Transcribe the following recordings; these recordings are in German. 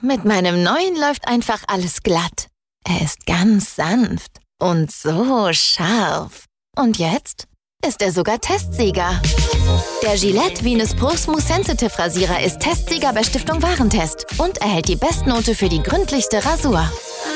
mit meinem neuen läuft einfach alles glatt. Er ist ganz sanft und so scharf. Und jetzt ist er sogar Testsieger. Der Gillette Venus Pro Smooth Sensitive Rasierer ist Testsieger bei Stiftung Warentest und erhält die Bestnote für die gründlichste Rasur.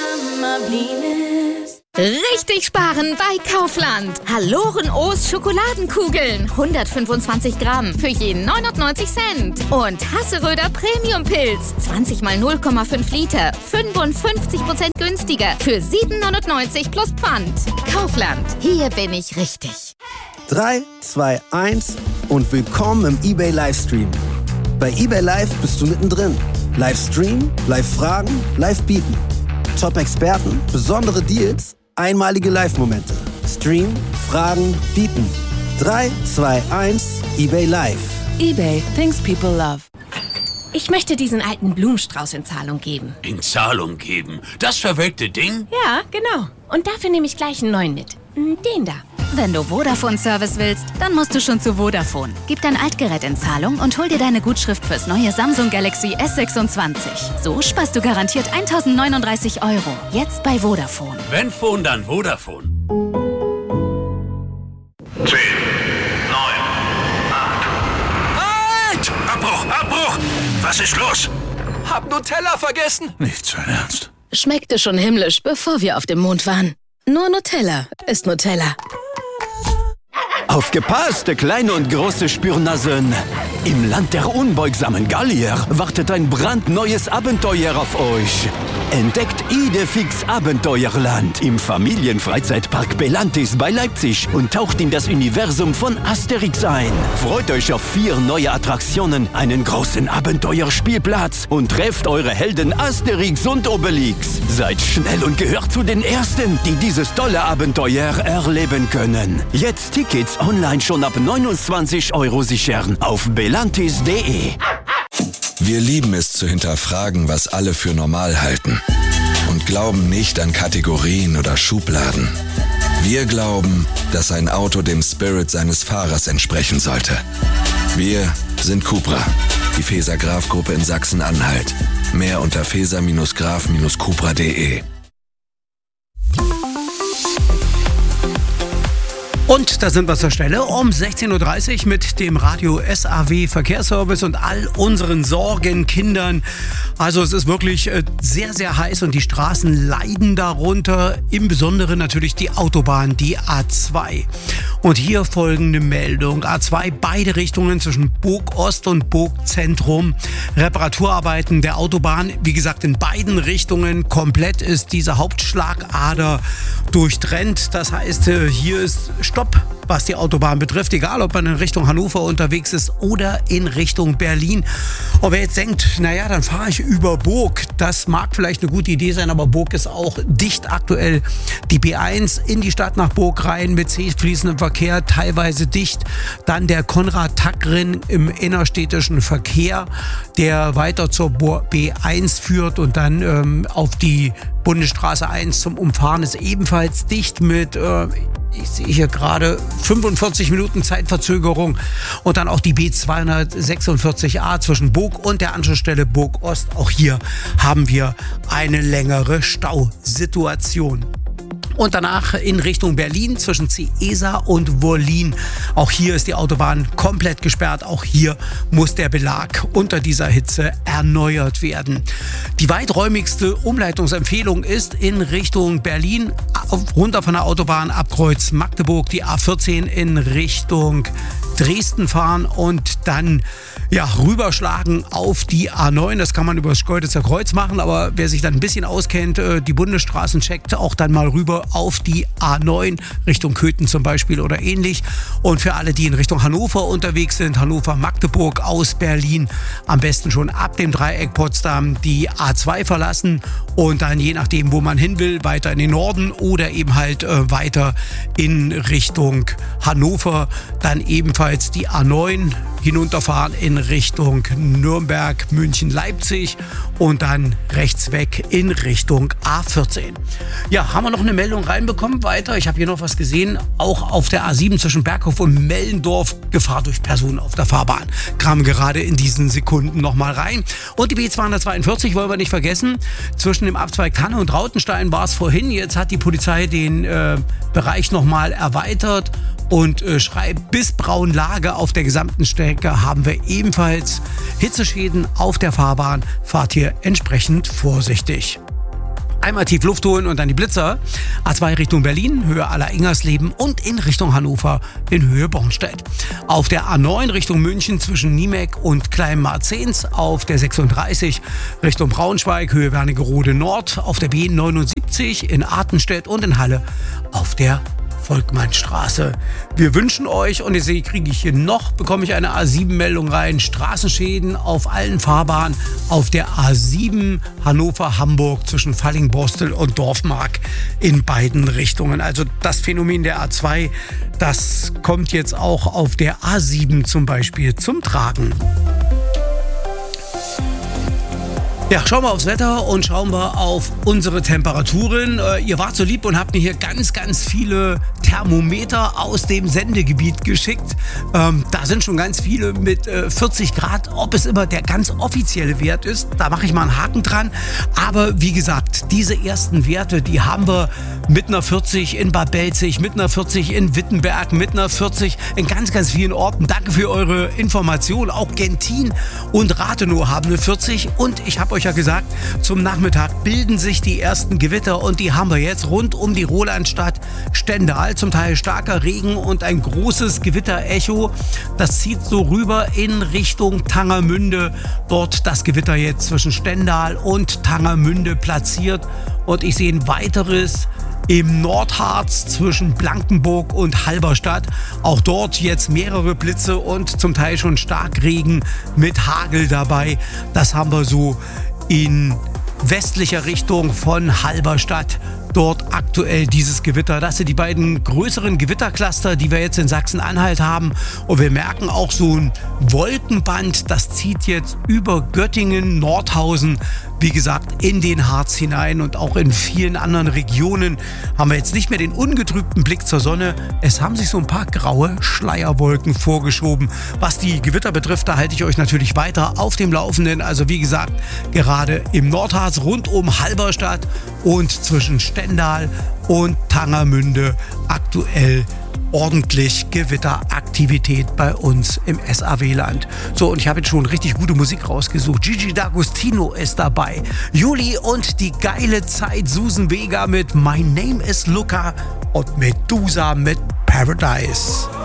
Richtig sparen bei Kaufland. Hallorenoos Schokoladenkugeln. 125 Gramm für jeden 99 Cent. Und Hasseröder Premium-Pilz. 20 mal 0,5 Liter. 55% günstiger. Für 7,99 plus Pfand. Kaufland. Hier bin ich richtig. 3, 2, 1 und willkommen im eBay Livestream. Bei eBay Live bist du mittendrin. Livestream, Live-Fragen, Live-Bieten. Top-Experten, besondere Deals, einmalige Live-Momente. Stream, Fragen, Bieten. 3, 2, 1, eBay Live. eBay, things people love. Ich möchte diesen alten Blumenstrauß in Zahlung geben. In Zahlung geben? Das verwelkte Ding? Ja, genau. Und dafür nehme ich gleich einen neuen mit. Den da. Wenn du Vodafone-Service willst, dann musst du schon zu Vodafone. Gib dein Altgerät in Zahlung und hol dir deine Gutschrift fürs neue Samsung Galaxy S26. So sparst du garantiert 1.039 €. Jetzt bei Vodafone. Wenn Phone, dann Vodafone. 10, 9, 8. Halt! Abbruch! Was ist los? Hab Nutella vergessen. Nicht so ernst. Schmeckte schon himmlisch, bevor wir auf dem Mond waren. Nur Nutella ist Nutella. Aufgepasst, kleine und große Spürnasen! Im Land der unbeugsamen Gallier wartet ein brandneues Abenteuer auf euch. Entdeckt Idefix Abenteuerland im Familienfreizeitpark Belantis bei Leipzig und taucht in das Universum von Asterix ein. Freut euch auf 4 neue Attraktionen, einen großen Abenteuerspielplatz und trefft eure Helden Asterix und Obelix. Seid schnell und gehört zu den Ersten, die dieses tolle Abenteuer erleben können. Jetzt Tickets online schon ab 29 € sichern auf belantis.de. Wir lieben es zu hinterfragen, was alle für normal halten und glauben nicht an Kategorien oder Schubladen. Wir glauben, dass ein Auto dem Spirit seines Fahrers entsprechen sollte. Wir sind Cupra, die Feser-Graf-Gruppe in Sachsen-Anhalt. Mehr unter feser-graf-cupra.de. Und da sind wir zur Stelle um 16.30 Uhr mit dem Radio SAW Verkehrsservice und all unseren Sorgenkindern. Also es ist wirklich sehr, sehr heiß und die Straßen leiden darunter. Im Besonderen natürlich die Autobahn, die A2. Und hier folgende Meldung. A2, beide Richtungen zwischen Burg Ost und Burg Zentrum. Reparaturarbeiten der Autobahn, wie gesagt, in beiden Richtungen. Komplett ist diese Hauptschlagader durchtrennt. Das heißt, hier ist Stopp, was die Autobahn betrifft, egal ob man in Richtung Hannover unterwegs ist oder in Richtung Berlin. Und wer jetzt denkt, naja, dann fahre ich über Burg, das mag vielleicht eine gute Idee sein, aber Burg ist auch dicht aktuell. Die B1 in die Stadt nach Burg rein mit fließendem Verkehr, teilweise dicht. Dann der Konrad-Tack-Ring im innerstädtischen Verkehr, der weiter zur B1 führt und dann auf die Bundesstraße 1 zum Umfahren ist ebenfalls dicht mit, ich sehe hier gerade 45 Minuten Zeitverzögerung. Und dann auch die B246a zwischen Burg und der Anschlussstelle Burg Ost. Auch hier haben wir eine längere Stausituation. Und danach in Richtung Berlin zwischen Ciesa und Wollin. Auch hier ist die Autobahn komplett gesperrt. Auch hier muss der Belag unter dieser Hitze erneuert werden. Die weiträumigste Umleitungsempfehlung ist in Richtung Berlin, runter von der Autobahn ab Kreuz Magdeburg, die A14 in Richtung Dresden fahren und dann rüberschlagen auf die A9. Das kann man über das Schkeuditzer Kreuz machen, aber wer sich dann ein bisschen auskennt, die Bundesstraßen checkt, auch dann mal rüber auf die A9 Richtung Köthen zum Beispiel oder ähnlich. Und für alle, die in Richtung Hannover unterwegs sind, Hannover-Magdeburg aus Berlin, am besten schon ab dem Dreieck Potsdam die A2 verlassen und dann je nachdem, wo man hin will, weiter in den Norden oder eben halt weiter in Richtung Hannover, dann ebenfalls die A9 hinunterfahren in Richtung Nürnberg, München, Leipzig und dann rechts weg in Richtung A14. Ja, haben wir noch eine Meldung reinbekommen? Weiter. Ich habe hier noch was gesehen. Auch auf der A7 zwischen Berghof und Mellendorf Gefahr durch Personen auf der Fahrbahn. Kam gerade in diesen Sekunden nochmal rein. Und die B242 wollen wir nicht vergessen. Zwischen dem Abzweig Tanne und Rautenstein war es vorhin. Jetzt hat die Polizei den Bereich nochmal erweitert und schreibt, bis Braunlage auf der gesamten Strecke haben wir ebenfalls Hitzeschäden auf der Fahrbahn. Fahrt hier entsprechend vorsichtig. Einmal tief Luft holen und dann die Blitzer. A2 Richtung Berlin, Höhe Aller-Ingersleben und in Richtung Hannover in Höhe Bornstedt. Auf der A9 Richtung München zwischen Niemek und Kleinmarzens. Auf der 36 Richtung Braunschweig, Höhe Wernigerode Nord. Auf der B79 in Artenstedt und in Halle auf der Volkmannstraße. Wir wünschen euch, und ihr seht, bekomme ich eine A7-Meldung rein, Straßenschäden auf allen Fahrbahnen auf der A7 Hannover-Hamburg zwischen Falling-Borstel und Dorfmark in beiden Richtungen. Also das Phänomen der A2, das kommt jetzt auch auf der A7 zum Beispiel zum Tragen. Ja, schauen wir aufs Wetter und schauen wir auf unsere Temperaturen. Ihr wart so lieb und habt mir hier ganz, ganz viele Thermometer aus dem Sendegebiet geschickt. Da sind schon ganz viele mit 40 Grad. Ob es immer der ganz offizielle Wert ist, da mache ich mal einen Haken dran. Aber wie gesagt, diese ersten Werte, die haben wir mit einer 40 in Bad Belzig, mit einer 40 in Wittenberg, mit einer 40 in ganz, ganz vielen Orten. Danke für eure Information. Auch Gentin und Rathenow haben eine 40. Und ich habe euch ja gesagt, zum Nachmittag bilden sich die ersten Gewitter und die haben wir jetzt rund um die Rolandstadt Stendal. Zum Teil starker Regen und ein großes Gewitterecho. Das zieht so rüber in Richtung Tangermünde. Dort das Gewitter jetzt zwischen Stendal und Tangermünde platziert. Und ich sehe ein weiteres im Nordharz zwischen Blankenburg und Halberstadt. Auch dort jetzt mehrere Blitze und zum Teil schon Starkregen mit Hagel dabei. Das haben wir so in westlicher Richtung von Halberstadt. Dort aktuell dieses Gewitter. Das sind die beiden größeren Gewittercluster, die wir jetzt in Sachsen-Anhalt haben. Und wir merken auch so ein Wolkenband, das zieht jetzt über Göttingen, Nordhausen, wie gesagt, in den Harz hinein. Und auch in vielen anderen Regionen haben wir jetzt nicht mehr den ungetrübten Blick zur Sonne. Es haben sich so ein paar graue Schleierwolken vorgeschoben. Was die Gewitter betrifft, da halte ich euch natürlich weiter auf dem Laufenden. Also wie gesagt, gerade im Nordharz rund um Halberstadt und zwischen Stendal und Tangermünde aktuell ordentlich Gewitteraktivität bei uns im SAW-Land. So, und ich habe jetzt schon richtig gute Musik rausgesucht. Gigi D'Agostino ist dabei. Juli und die geile Zeit. Susan Vega mit My Name is Luca und Medusa mit Paradise.